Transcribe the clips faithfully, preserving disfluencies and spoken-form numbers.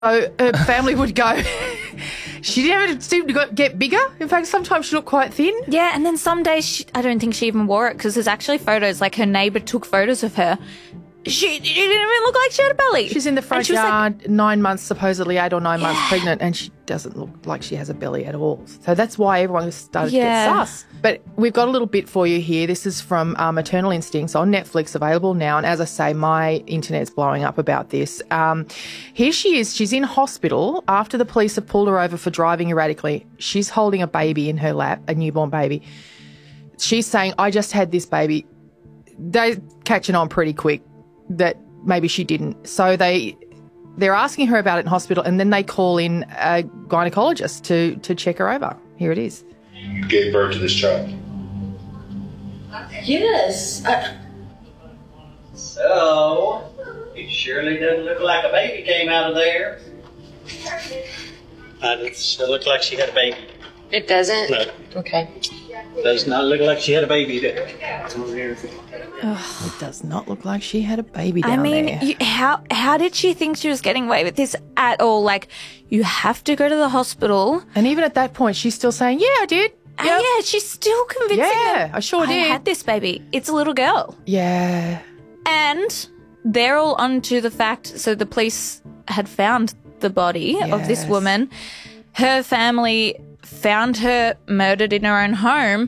So her family would go, she never seemed to go- get bigger. In fact, sometimes she looked quite thin. Yeah, and then some days she, I don't think she even wore it because there's actually photos, like her neighbour took photos of her. She, she didn't even look like she had a belly. She's in the front And she was yard, like- nine months, supposedly eight or nine Yeah. months pregnant, and she doesn't look like she has a belly at all. So that's why everyone has started Yeah. to get sus. But we've got a little bit for you here. This is from uh, Maternal Instincts on Netflix, available now. And as I say, my internet's blowing up about this. Um, here she is. She's in hospital after the police have pulled her over for driving erratically. She's holding a baby in her lap, a newborn baby. She's saying, I just had this baby. They're catching on pretty quick that maybe she didn't. So they, they're asking her about it in hospital, and then they call in a gynecologist to, to check her over. Here it is. You gave birth to this child. Yes. I... So, it surely doesn't look like a baby came out of there. Uh, it doesn't look like she had a baby. It doesn't? No. Okay. Does not look like she had a baby there. It does not look like she had a baby down I mean, there. you, how how did she think she was getting away with this at all? Like, you have to go to the hospital. And even at that point, she's still saying, yeah, I did. And Yep. yeah, she's still convincing Yeah, them. I sure I did. had this baby. It's a little girl. Yeah. And they're all onto the fact, so the police had found the body of this Yes. woman. Her family found her murdered in her own home.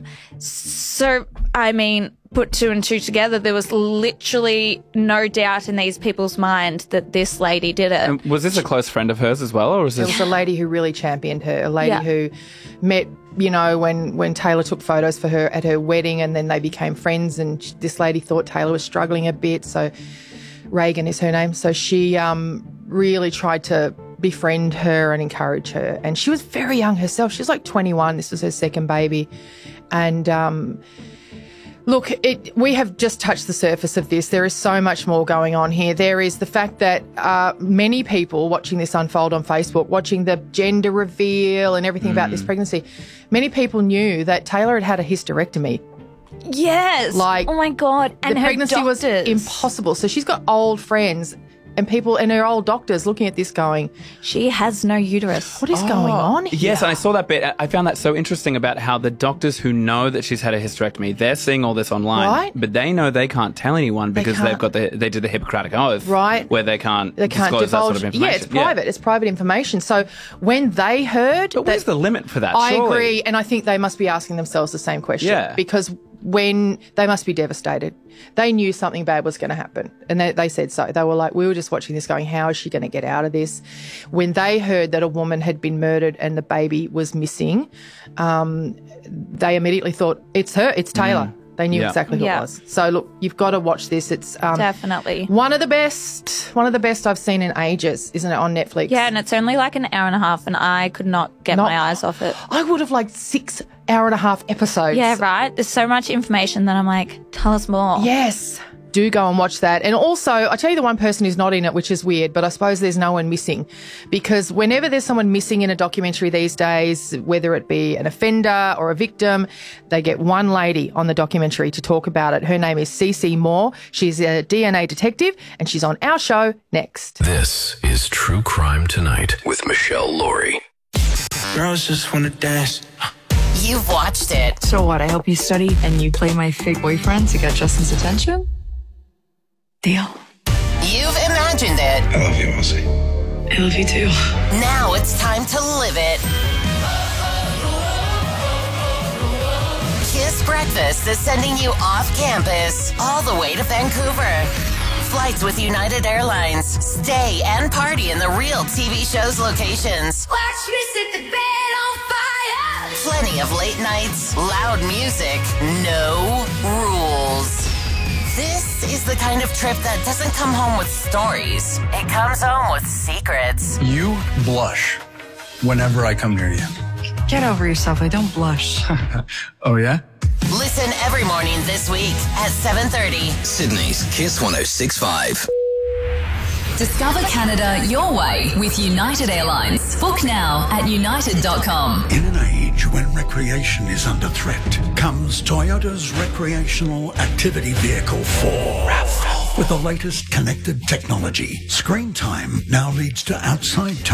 So, I mean, put two and two together, there was literally no doubt in these people's mind that this lady did it. And was this a close friend of hers as well, or was There this? was a lady who really championed her, a lady Yeah. who met, you know, when, when Taylor took photos for her at her wedding, and then they became friends, and sh- this lady thought Taylor was struggling a bit, so Reagan is her name. So she um, really tried to befriend her and encourage her. And she was very young herself. She was like twenty-one. This was her second baby. And um, look, it, we have just touched the surface of this. There is so much more going on here. There is the fact that uh, many people watching this unfold on Facebook, watching the gender reveal and everything about this pregnancy, many people knew that Taylor had had a hysterectomy. Yes. Like, oh my God. And the her pregnancy was doctors. impossible. So she's got old friends and people and her old doctors looking at this going, She has no uterus. what is going on here? Yes, and I saw that bit. I found that so interesting about how the doctors who know that she's had a hysterectomy, they're seeing all this online, Right. but they know they can't tell anyone because can't. they've got the they did the Hippocratic Oath, Right. where they can't They can't disclose divulge. that sort of information. Yeah, it's private. It's private information. So when they heard, But that- where's the limit for that? I surely? agree, and I think they must be asking themselves the same question. Yeah. Because when they must be devastated, they knew something bad was going to happen, and they, they said so. They were like, we were just watching this, going, how is she going to get out of this? When they heard that a woman had been murdered and the baby was missing, um, they immediately thought, it's her, it's Taylor. They knew Yeah. exactly who Yeah. it was. So look, you've got to watch this. It's um, Definitely. one of the best, one of the best I've seen in ages, isn't it, on Netflix? Yeah, and it's only like an hour and a half, and I could not get Not- my eyes off it. I would have liked six hour and a half episodes. Yeah, right? There's so much information that I'm like, tell us more. Yes. Do go and watch that. And also, I tell you the one person who's not in it, which is weird, but I suppose there's no one missing. Because whenever there's someone missing in a documentary these days, whether it be an offender or a victim, they get one lady on the documentary to talk about it. Her name is Cece Moore. She's a D N A detective, and she's on our show next. This is True Crime Tonight with Michelle Laurie. Girls just wanna dance. You've watched it. So what? I help you study and you play my fake boyfriend to get Justin's attention? Deal. You've imagined it. I love you, Ozzy. I love you too. Now it's time to live it. Kiss Breakfast is sending you off campus all the way to Vancouver. Flights with United Airlines. Stay and party in the real T V show's locations. Watch me set the bed on fire. Plenty of late nights, loud music, no rules. This is the kind of trip that doesn't come home with stories. It comes home with secrets. You blush whenever I come near you. Get over yourself. I don't blush. Oh, yeah? Listen every morning this week at seven thirty. Sydney's Kiss one oh six point five. Discover Canada your way with United Airlines. Book now at united dot com. In an age when recreation is under threat, comes Toyota's recreational activity vehicle four. RAV four. With the latest connected technology, screen time now leads to outside time.